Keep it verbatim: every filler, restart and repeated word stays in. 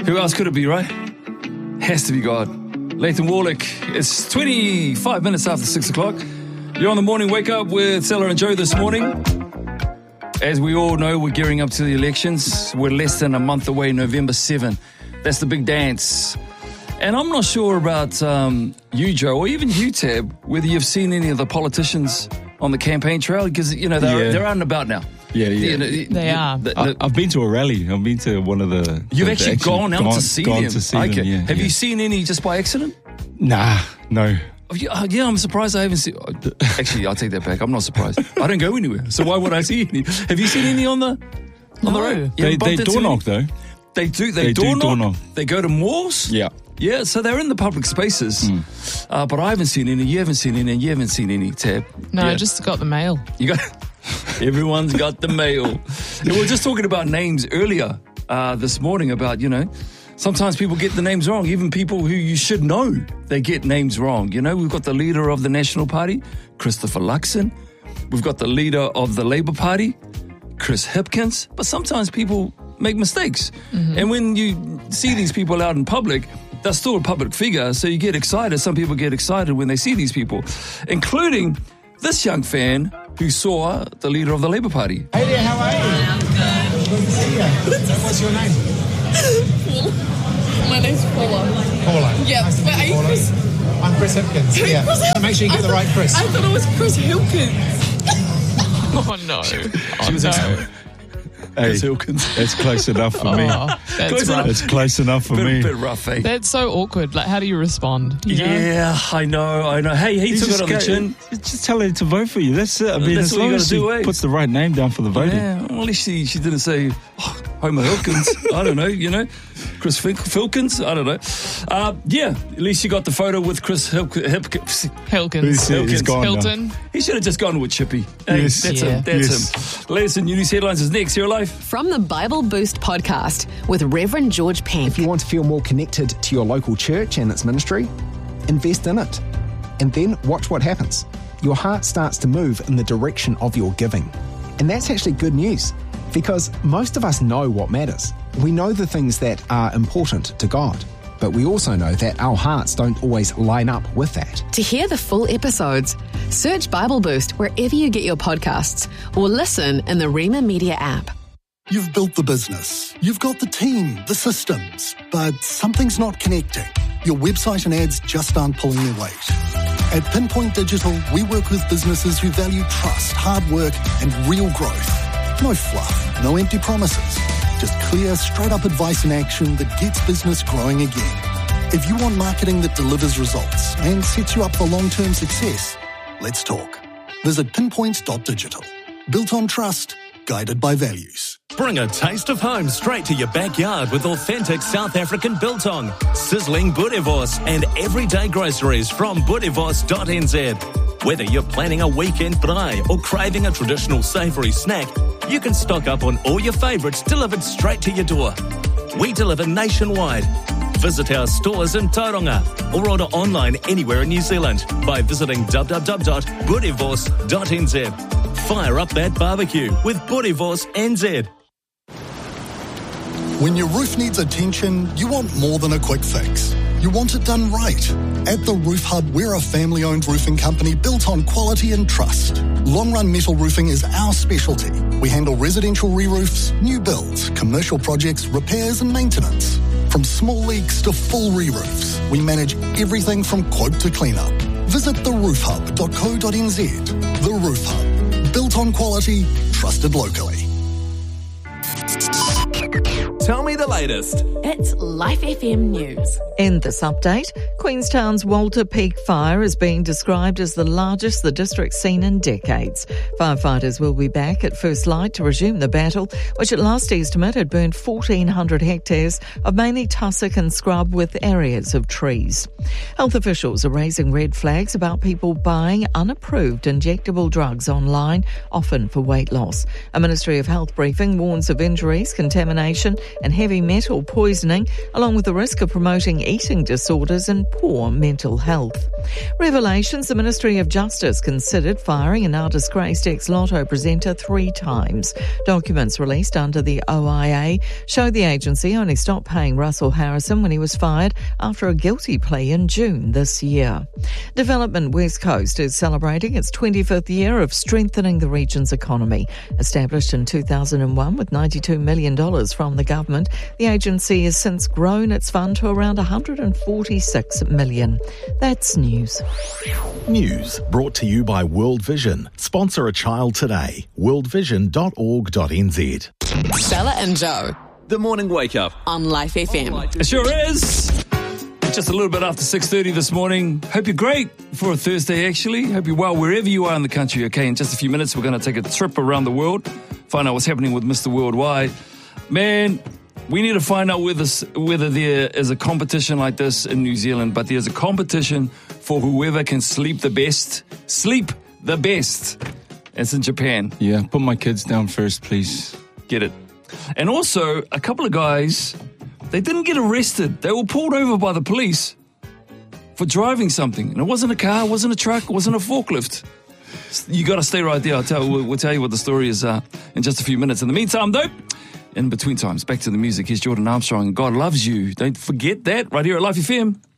Who else could it be, right? Has to be God. Lathan Warlick. It's twenty-five minutes after six o'clock. You're on the morning wake up with Stella and Joe this morning. As we all know, we're gearing up to the elections. We're less than a month away, November seventh. That's the big dance. And I'm not sure about um, you, Joe, or even you, Tab, whether you've seen any of the politicians on the campaign trail, because, you know, they're, Yeah. they're out and about now. Yeah, yeah. You know, They are. the- I, the- I've been to a rally. I've been to one of the... You've the- actually the gone out gone, to see gone them. to see okay. them, yeah. Have yeah. you seen any just by accident? Nah, no. Oh, yeah, uh, yeah, I'm surprised I haven't seen... Actually, I'll take that back. I'm not surprised. I don't go anywhere. So why would I see any? Have you seen any on the, on the No. road? You They, haven't they bumped into door any? knock, though. They do. They, They do door, door knock. knock. They go to malls. Yeah. Yeah, so they're in the public spaces. Mm. Uh, but I haven't seen any. You haven't seen any. And you haven't seen any, Tab. No, Yeah. I just got the mail. You got. Everyone's got the mail. And we were just talking about names earlier uh, this morning. About you know, sometimes people get the names wrong. Even people who you should know, they get names wrong. You know, we've got the leader of the National Party, Christopher Luxon. We've got the leader of the Labour Party, Chris Hipkins. But sometimes people make mistakes. Mm-hmm. And when you see these people out in public, they're still a public figure, so you get excited. Some people get excited when they see these people, including this young fan who saw the leader of the Labour Party. Hey there, how are you? I'm good. Good to see you. What's your name? My name's Paula. Paula. Yeah, Nice to but meet you, are you Paula. Chris? I'm Chris Hipkins. Yeah. Chris So make sure you get I the thought- right Chris. I thought it was Chris Hilkins. Oh, no. Oh, She was no. excited. Hey, Chris Hilkins. that's close enough for me. Oh, that's Close rough. enough. That's close enough for Bit, me. bit rough, eh? That's so awkward. Like, how do you respond? You know? Yeah, I know, I know. Hey, he You took just it on the go- chin. Just tell her to vote for you. That's it. I mean, That's as what you long gotta as do, she eh? puts the right name down for the voting. Yeah, well, at least she, she didn't say oh, Homer Hilkins. I don't know, you know, Chris Fil- Filkins. I don't know. Uh, yeah, at least she got the photo with Chris Hip- Hipkins. Hilkins. He's, he's Hilkins. gone now. Hilton. He should have just gone with Chippy. Hey, Yes. that's Yeah. him. That's Yes. him. Latest in news headlines is next. Here live. From the Bible Boost podcast with Reverend George Penk. If you want to feel more connected to your local church and its ministry, invest in it. And then watch what happens. Your heart starts to move in the direction of your giving. And that's actually good news, because most of us know what matters. We know the things that are important to God, but we also know that our hearts don't always line up with that. To hear the full episodes, search Bible Boost wherever you get your podcasts or listen in the Rema Media app. You've built the business, you've got the team, the systems, but something's not connecting. Your website and ads just aren't pulling their weight. At Pinpoint Digital, we work with businesses who value trust, hard work, and real growth. No fluff, no empty promises. Just clear, straight-up advice and action that gets business growing again. If you want marketing that delivers results and sets you up for long-term success, let's talk. Visit pinpoints dot digital. Built on trust, guided by values. Bring a taste of home straight to your backyard with authentic South African biltong, sizzling boerewors, and everyday groceries from boerewors dot n z. Whether you're planning a weekend braai or craving a traditional savoury snack, you can stock up on all your favourites delivered straight to your door. We deliver nationwide. Visit our stores in Tauranga or order online anywhere in New Zealand by visiting w w w dot boerewors dot n z. Fire up that barbecue with Boerewors N Z. When your roof needs attention, you want more than a quick fix. You want it done right. At The Roof Hub, we're a family-owned roofing company built on quality and trust. Long-run metal roofing is our specialty. We handle residential re-roofs, new builds, commercial projects, repairs and maintenance. From small leaks to full re-roofs, we manage everything from quote to clean-up. Visit the roof hub dot co dot n z. The Roof Hub. Built on quality, trusted locally. Tell me the latest. It's Life F M News. In this update, Queenstown's Walter Peak fire is being described as the largest the district's seen in decades. Firefighters will be back at first light to resume the battle, which at last estimate had burned fourteen hundred hectares of mainly tussock and scrub with areas of trees. Health officials are raising red flags about people buying unapproved injectable drugs online, often for weight loss. A Ministry of Health briefing warns of injuries, contamination and heavy metal poisoning, along with the risk of promoting eating disorders and poor mental health. Revelations: the Ministry of Justice considered firing a now disgraced ex-Lotto presenter three times. Documents released under the O I A show the agency only stopped paying Russell Harrison when he was fired after a guilty plea in June this year. Development West Coast is celebrating its twenty-fifth year of strengthening the region's economy. Established in two thousand one with ninety-two million dollars from the government, the agency has since grown its fund to around one hundred forty-six million dollars. That's news. News brought to you by World Vision. Sponsor a child today. world vision dot org dot n z. Stella and Joe The morning wake up. on Life F M. It sure is. Just a little bit after six thirty this morning. Hope you're great for a Thursday, actually. Hope you're well wherever you are in the country. Okay, in just a few minutes, we're going to take a trip around the world, find out what's happening with Mister Worldwide. Man, we need to find out whether, whether there is a competition like this in New Zealand, but there's a competition for whoever can sleep the best. Sleep the best. It's in Japan. Yeah, put my kids down first, please. Get it. And also, a couple of guys, they didn't get arrested. They were pulled over by the police for driving something. And it wasn't a car, it wasn't a truck, it wasn't a forklift. You got to stay right there. I'll tell, we'll, we'll tell you what the story is uh, in just a few minutes. In the meantime, though, in between times, back to the music. Here's Jordan Armstrong, and God loves you. Don't forget that right here at Life F M.